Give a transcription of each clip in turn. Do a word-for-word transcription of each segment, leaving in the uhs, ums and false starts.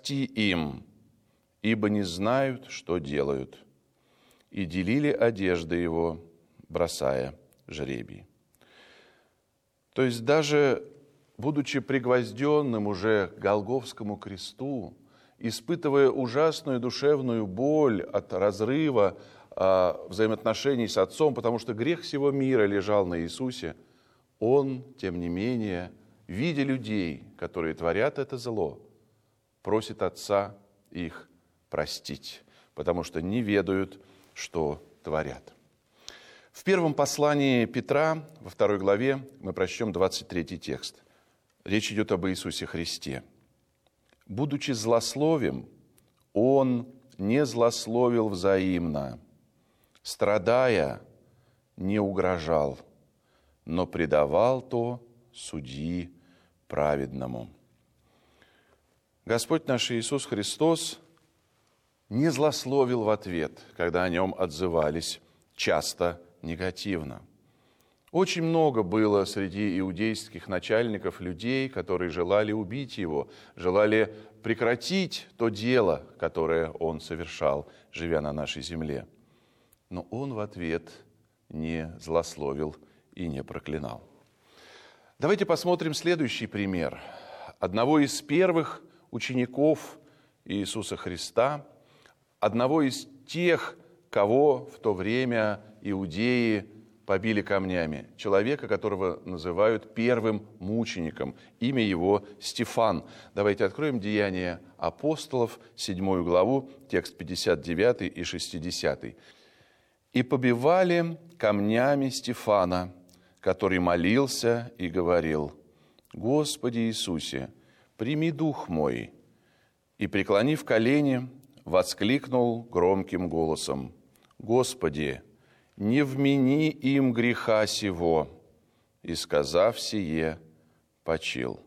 прости им, ибо не знают, что делают». И делили одежды его, бросая жребий. То есть даже будучи пригвозденным уже к Голгофскому кресту, испытывая ужасную душевную боль от разрыва а, взаимоотношений с Отцом, потому что грех всего мира лежал на Иисусе, Он, тем не менее, видя людей, которые творят это зло, просит Отца их простить, потому что не ведают, что творят. В первом послании Петра, во второй главе, мы прочтем двадцать третий текст. Речь идет об Иисусе Христе. «Будучи злословим, Он не злословил взаимно, страдая, не угрожал, но предавал то судьи праведному». Господь наш Иисус Христос не злословил в ответ, когда о Нем отзывались часто негативно. Очень много было среди иудейских начальников людей, которые желали убить Его, желали прекратить то дело, которое Он совершал, живя на нашей земле. Но Он в ответ не злословил и не проклинал. Давайте посмотрим следующий пример одного из первых учеников Иисуса Христа, одного из тех, кого в то время иудеи побили камнями, человека, которого называют первым мучеником. Имя его Стефан. Давайте откроем Деяния апостолов, седьмую главу, текст пятьдесят девятый и шестидесятый. «И побивали камнями Стефана, который молился и говорил: Господи Иисусе, прими дух мой. И, преклонив колени, воскликнул громким голосом: Господи, не вмени им греха сего. И, сказав сие, почил».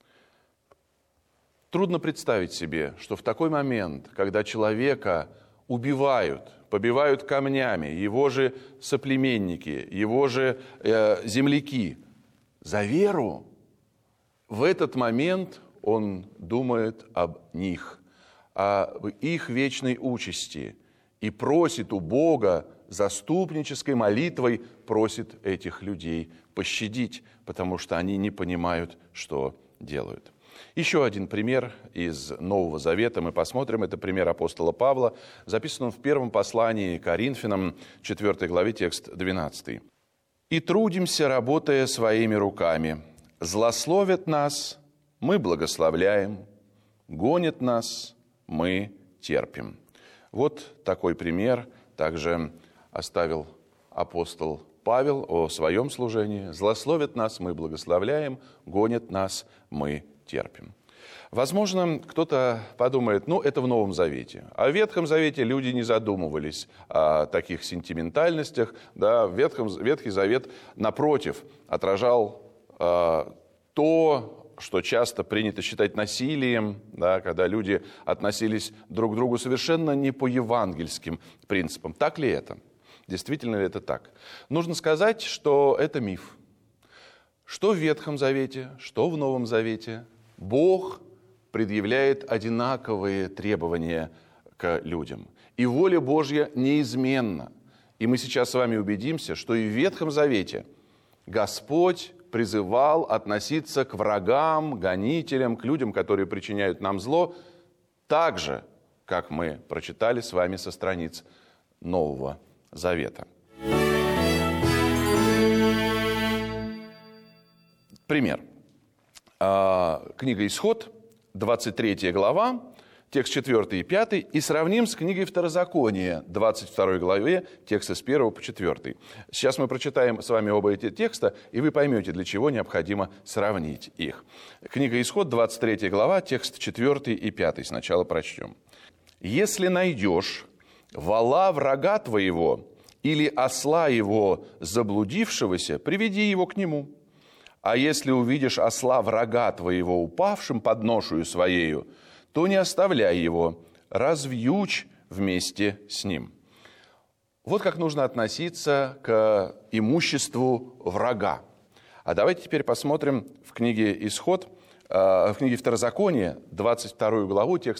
Трудно представить себе, что в такой момент, когда человека убивают, побивают камнями, его же соплеменники, его же э, земляки, за веру, в этот момент он думает об них, об их вечной участи и просит у Бога, заступнической молитвой просит этих людей пощадить, потому что они не понимают, что делают. Еще один пример из Нового Завета мы посмотрим. Это пример апостола Павла, записан он в первом послании к Коринфянам, четвёртой главе, текст двенадцатый. «И трудимся, работая своими руками. Злословят нас, мы благословляем, гонят нас, мы терпим». Вот такой пример также оставил апостол Павел о своем служении. Злословят нас, мы благословляем, гонят нас, мы терпим. Возможно, кто-то подумает, ну, это в Новом Завете. А в Ветхом Завете люди не задумывались о таких сентиментальностях. Да, в Ветхом, Ветхий Завет, напротив, отражал э, то, что часто принято считать насилием, да, когда люди относились друг к другу совершенно не по евангельским принципам. Так ли это? Действительно ли это так? Нужно сказать, что это миф. Что в Ветхом Завете, что в Новом Завете, Бог предъявляет одинаковые требования к людям. И воля Божья неизменна. И мы сейчас с вами убедимся, что и в Ветхом Завете Господь призывал относиться к врагам, гонителям, к людям, которые причиняют нам зло, так же, как мы прочитали с вами со страниц Нового Завета. Пример. Книга «Исход», двадцать третья глава, текст четвёртый и пятый, и сравним с книгой «Второзаконие», двадцать второй главе, тексты с первого по четвёртый. Сейчас мы прочитаем с вами оба эти текста, и вы поймете, для чего необходимо сравнить их. Книга «Исход», двадцать третья глава, текст четвёртый и пятый. Сначала прочтем. «Если найдешь вола врага твоего или осла его заблудившегося, приведи его к нему. А если увидишь осла врага твоего упавшим под ношею своею, то не оставляй его, развьючь вместе с ним». Вот как нужно относиться к имуществу врага. А давайте теперь посмотрим в книге «Исход», в книге «Второзаконие», двадцать вторую главу, текст